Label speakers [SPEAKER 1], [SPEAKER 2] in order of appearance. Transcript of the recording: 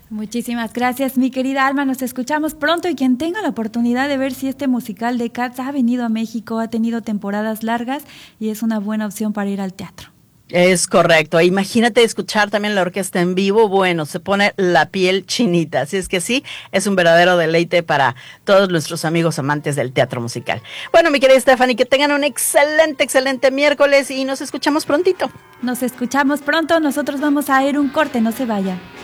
[SPEAKER 1] Muchísimas gracias, mi querida Alma. Nos escuchamos pronto y quien tenga la oportunidad de ver si este musical de Cats ha venido a México, ha tenido temporadas largas y es una buena opción para ir al teatro.
[SPEAKER 2] Es correcto. Imagínate escuchar también la orquesta en vivo. Bueno, se pone la piel chinita. Así es que sí, es un verdadero deleite para todos nuestros amigos amantes del teatro musical. Bueno, mi querida Stephanie, que tengan un excelente miércoles y nos escuchamos prontito.
[SPEAKER 1] Nos escuchamos pronto. Nosotros vamos a ir un corte, no se vaya.